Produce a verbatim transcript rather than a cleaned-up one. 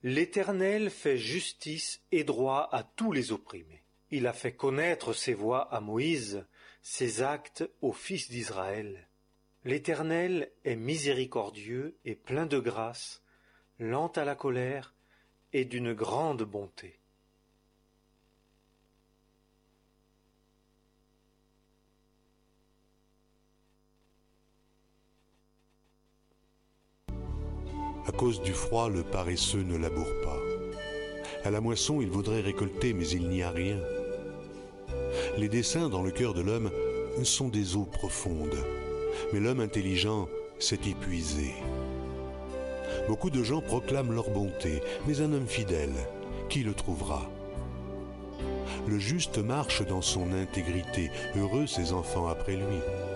L'Éternel fait justice et droit à tous les opprimés. Il a fait connaître ses voies à Moïse, ses actes aux fils d'Israël. L'Éternel est miséricordieux et plein de grâce, lent à la colère et d'une grande bonté. À cause du froid, le paresseux ne laboure pas. À la moisson, il voudrait récolter, mais il n'y a rien. Les desseins dans le cœur de l'homme sont des eaux profondes, mais l'homme intelligent s'est épuisé. Beaucoup de gens proclament leur bonté, mais un homme fidèle, qui le trouvera? Le juste marche dans son intégrité, heureux ses enfants après lui.